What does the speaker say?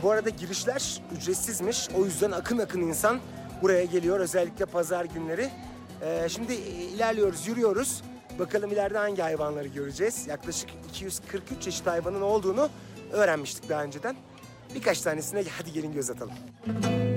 Bu arada girişler ücretsizmiş. O yüzden akın akın insan buraya geliyor. Özellikle pazar günleri. Şimdi ilerliyoruz, yürüyoruz. Bakalım ileride hangi hayvanları göreceğiz. Yaklaşık 243 çeşit hayvanın olduğunu öğrenmiştik daha önceden. Birkaç tanesine hadi gelin göz atalım.